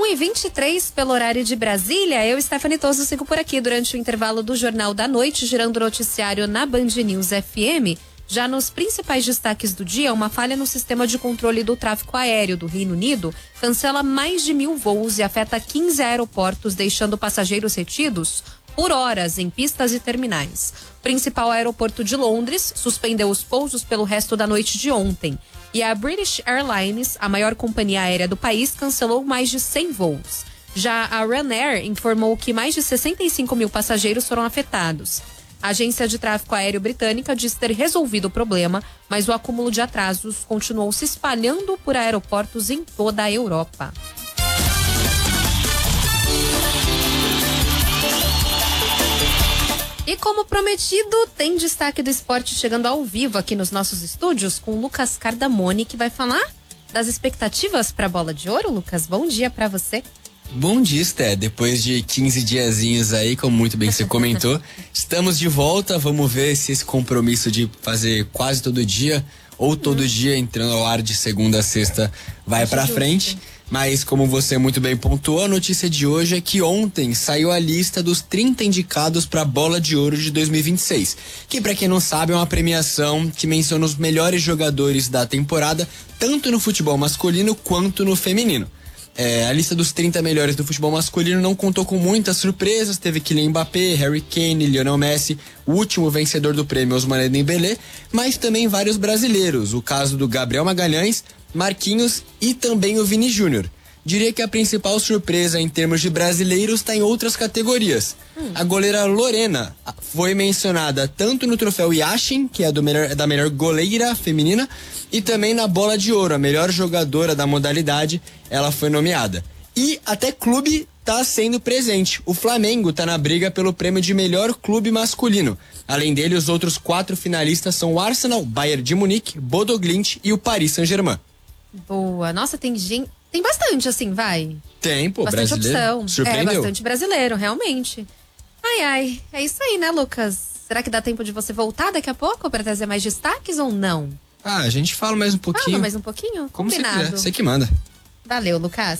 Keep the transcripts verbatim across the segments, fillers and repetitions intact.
um e vinte e três pelo horário de Brasília. Eu, Stephanie Toso, sigo por aqui durante o intervalo do Jornal da Noite, girando o noticiário na Band News F M. Já nos principais destaques do dia, uma falha no sistema de controle do tráfego aéreo do Reino Unido cancela mais de mil voos e afeta quinze aeroportos, deixando passageiros retidos por horas em pistas e terminais. O principal aeroporto de Londres suspendeu os pousos pelo resto da noite de ontem. E a British Airlines, a maior companhia aérea do país, cancelou mais de cem voos. Já a Ryanair informou que mais de sessenta e cinco mil passageiros foram afetados. A agência de tráfego aéreo britânica diz ter resolvido o problema, mas o acúmulo de atrasos continuou se espalhando por aeroportos em toda a Europa. E como prometido, tem destaque do esporte chegando ao vivo aqui nos nossos estúdios com o Lucas Cardamone, que vai falar das expectativas para a Bola de Ouro. Lucas, bom dia para você. Bom dia, Sté. Depois de quinze diazinhos aí, como muito bem você comentou, estamos de volta. Vamos ver se esse compromisso de fazer quase todo dia ou todo hum. dia entrando ao ar de segunda a sexta vai para frente. Mas como você muito bem pontuou, a notícia de hoje é que ontem saiu a lista dos trinta indicados para a Bola de Ouro de dois mil e vinte e seis, que para quem não sabe é uma premiação que menciona os melhores jogadores da temporada, tanto no futebol masculino quanto no feminino. É, a lista dos trinta melhores do futebol masculino não contou com muitas surpresas. Teve Kylian Mbappé, Harry Kane, Lionel Messi, o último vencedor do prêmio Ousmane Dembélé, mas também vários brasileiros, o caso do Gabriel Magalhães, Marquinhos e também o Vini Júnior. Diria que a principal surpresa em termos de brasileiros está em outras categorias. Hum. A goleira Lorena foi mencionada tanto no troféu Yashin, que é do melhor, da melhor goleira feminina, e também na Bola de Ouro, a melhor jogadora da modalidade, ela foi nomeada. E até clube está sendo presente. O Flamengo está na briga pelo prêmio de melhor clube masculino. Além dele, os outros quatro finalistas são o Arsenal, Bayern de Munique, Bodo Glimt e o Paris Saint-Germain. Boa. Nossa, tem gente... Tem bastante, assim, vai. Tem, pô, bastante brasileiro. opção. Surpreendeu. É, bastante brasileiro, realmente. Ai, ai. É isso aí, né, Lucas? Será que dá tempo de você voltar daqui a pouco para trazer mais destaques ou não? Ah, a gente fala mais um pouquinho. Fala mais um pouquinho? Como Combinado. você quiser, você que manda. Valeu, Lucas.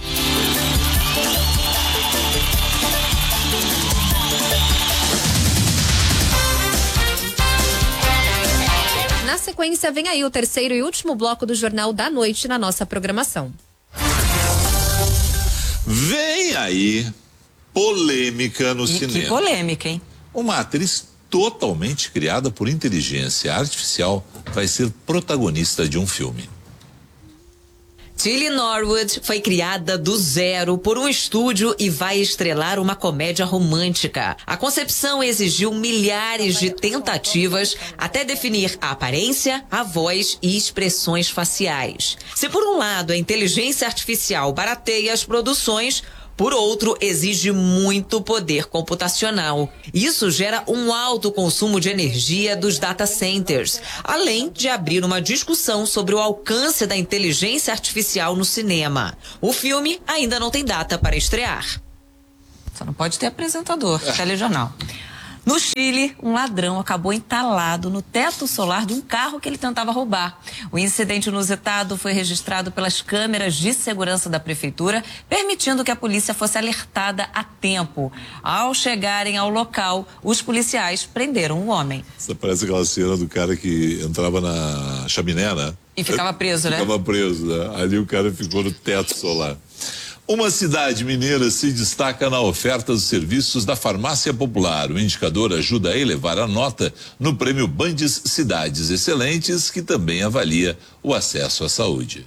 Na sequência, vem aí o terceiro e último bloco do Jornal da Noite na nossa programação. Vem aí polêmica no e cinema. Que polêmica, hein? Uma atriz totalmente criada por inteligência artificial vai ser protagonista de um filme. Tilly Norwood foi criada do zero por um estúdio e vai estrelar uma comédia romântica. A concepção exigiu milhares de tentativas até definir a aparência, a voz e expressões faciais. Se por um lado a inteligência artificial barateia as produções, por outro, exige muito poder computacional. Isso gera um alto consumo de energia dos data centers, além de abrir uma discussão sobre o alcance da inteligência artificial no cinema. O filme ainda não tem data para estrear. Só não pode ter apresentador, telejornal. No Chile, um ladrão acabou entalado no teto solar de um carro que ele tentava roubar. O incidente inusitado foi registrado pelas câmeras de segurança da prefeitura, permitindo que a polícia fosse alertada a tempo. Ao chegarem ao local, os policiais prenderam o homem. Isso parece aquela cena do cara que entrava na chaminé, né? E ficava preso, né? Ficava preso, né? Ali o cara ficou no teto solar. Uma cidade mineira se destaca na oferta dos serviços da farmácia popular. O indicador ajuda a elevar a nota no prêmio Bandes Cidades Excelentes, que também avalia o acesso à saúde.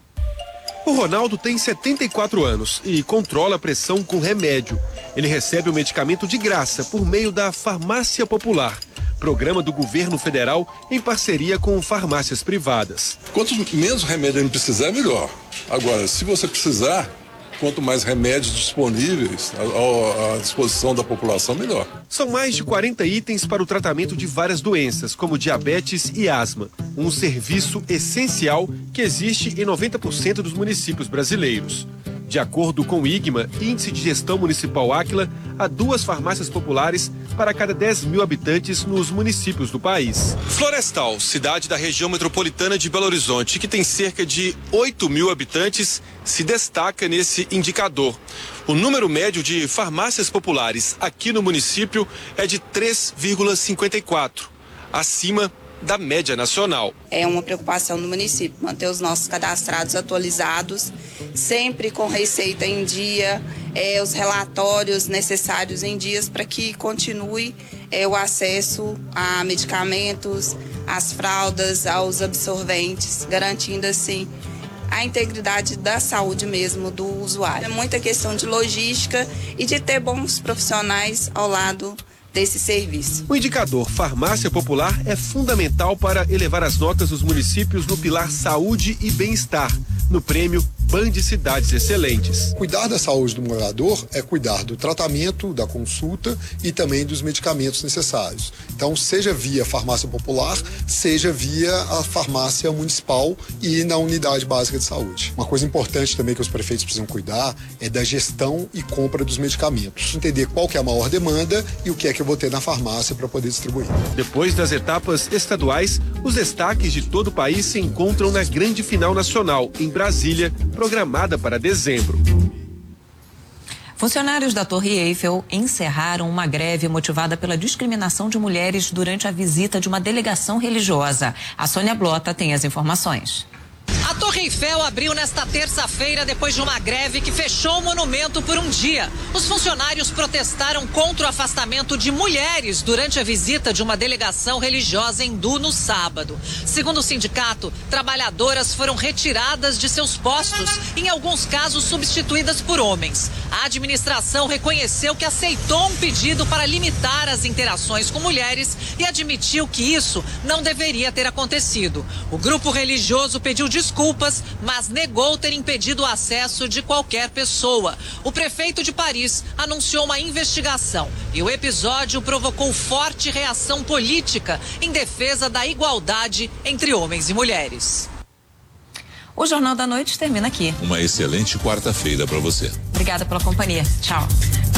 O Ronaldo tem setenta e quatro anos e controla a pressão com remédio. Ele recebe o medicamento de graça por meio da Farmácia Popular, programa do governo federal em parceria com farmácias privadas. Quanto menos remédio ele precisar, melhor. Agora, se você precisar, quanto mais remédios disponíveis à disposição da população, melhor. São mais de quarenta itens para o tratamento de várias doenças, como diabetes e asma. Um serviço essencial que existe em noventa por cento dos municípios brasileiros. De acordo com o I G M A, Índice de Gestão Municipal Áquila, há duas farmácias populares para cada dez mil habitantes nos municípios do país. Florestal, cidade da região metropolitana de Belo Horizonte, que tem cerca de oito mil habitantes, se destaca nesse indicador. O número médio de farmácias populares aqui no município é de três vírgula cinquenta e quatro, acima da média nacional. É uma preocupação do município manter os nossos cadastrados atualizados, sempre com receita em dia, é, os relatórios necessários em dias para que continue é, o acesso a medicamentos, às fraldas, aos absorventes, garantindo assim a integridade da saúde mesmo do usuário. É muita questão de logística e de ter bons profissionais ao lado desse serviço. O indicador Farmácia Popular é fundamental para elevar as notas dos municípios no pilar Saúde e Bem-Estar, no prêmio Band Cidades Excelentes. Cuidar da saúde do morador é cuidar do tratamento, da consulta e também dos medicamentos necessários. Então, seja via farmácia popular, seja via a farmácia municipal e na unidade básica de saúde. Uma coisa importante também que os prefeitos precisam cuidar é da gestão e compra dos medicamentos. Entender qual que é a maior demanda e o que é que eu vou ter na farmácia para poder distribuir. Depois das etapas estaduais, os destaques de todo o país se encontram na grande final nacional, em Brasília, programada para dezembro. Funcionários da Torre Eiffel encerraram uma greve motivada pela discriminação de mulheres durante a visita de uma delegação religiosa. A Sônia Blota tem as informações. A Torre Eiffel abriu nesta terça-feira depois de uma greve que fechou o monumento por um dia. Os funcionários protestaram contra o afastamento de mulheres durante a visita de uma delegação religiosa hindu no sábado. Segundo o sindicato, trabalhadoras foram retiradas de seus postos, em alguns casos substituídas por homens. A administração reconheceu que aceitou um pedido para limitar as interações com mulheres e admitiu que isso não deveria ter acontecido. O grupo religioso pediu desculpas, mas negou ter impedido o acesso de qualquer pessoa. O prefeito de Paris anunciou uma investigação e o episódio provocou forte reação política em defesa da igualdade entre homens e mulheres. O Jornal da Noite termina aqui. Uma excelente quarta-feira para você. Obrigada pela companhia. Tchau.